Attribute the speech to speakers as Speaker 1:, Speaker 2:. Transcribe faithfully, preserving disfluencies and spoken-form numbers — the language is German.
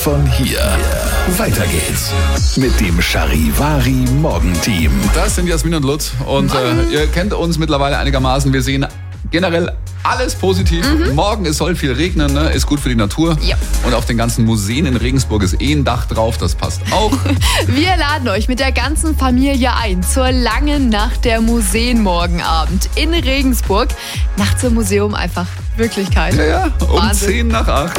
Speaker 1: Von hier. Weiter geht's mit dem Charivari Morgenteam.
Speaker 2: Das sind Jasmin und Lutz und äh, ihr kennt uns mittlerweile einigermaßen. Wir sehen generell alles positiv. Mhm. Morgen, es soll viel regnen, ne? Ist gut für die Natur.
Speaker 3: Ja.
Speaker 2: Und auf den ganzen Museen in Regensburg ist eh ein Dach drauf, das passt auch.
Speaker 3: Wir laden euch mit der ganzen Familie ein zur langen Nacht der Museen morgen Abend in Regensburg. Nachts im Museum einfach Wirklichkeit.
Speaker 2: Ja, ja, um
Speaker 3: Wahnsinn.
Speaker 2: zehn nach acht.